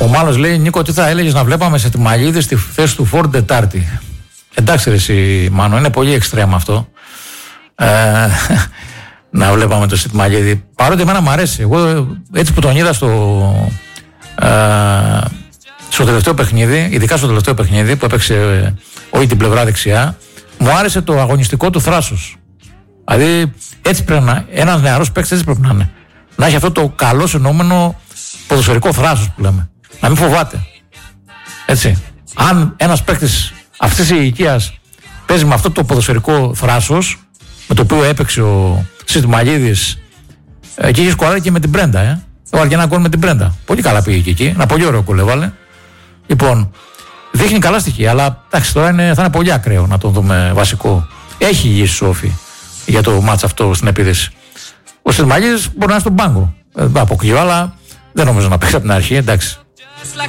Ο Μάλλος λέει: Νίκο, τι θα έλεγες να βλέπαμε σε Τιμαγίδη στη θέση του Φόρντ Τετάρτη? Εντάξει, ρε εσύ, Μάνο, είναι πολύ εξτρέμμα αυτό. Να βλέπαμε το Σιτμαγίδη. Παρότι εμένα μου αρέσει. Εγώ έτσι που τον είδα στο τελευταίο παιχνίδι, ειδικά στο τελευταίο παιχνίδι που έπαιξε όλη την πλευρά δεξιά, μου άρεσε το αγωνιστικό του θράσος. Δηλαδή, έτσι πρέπει να. Ένας νεαρός παίκτης έτσι πρέπει να είναι. Να έχει αυτό το καλό εννοούμενο ποδοσφαιρικό θράσος που λέμε. Να μην φοβάται. Έτσι. Αν ένας παίκτης αυτής της ηλικίας παίζει με αυτό το ποδοσφαιρικό θράσος, με το οποίο έπαιξε ο Σιτμαγίδης, και είχε σκοράρει και με την Πρέντα. Έβαλε και ένα γκολ με την Πρέντα. Πολύ καλά πήγε και εκεί. Ένα πολύ ωραίο γκολ έβαλε. Λοιπόν, δείχνει καλά στοιχεία, αλλά εντάξει, τώρα θα είναι πολύ ακραίο να τον δούμε βασικό. Έχει υγιείς Σόφι για το μάτς αυτό στην επίδεση. Ο Σιτμαγίδης μπορεί να είναι στον πάγκο. Δεν θα αποκλείω, αλλά δεν νομίζω να παίξει από την αρχή. Εντάξει.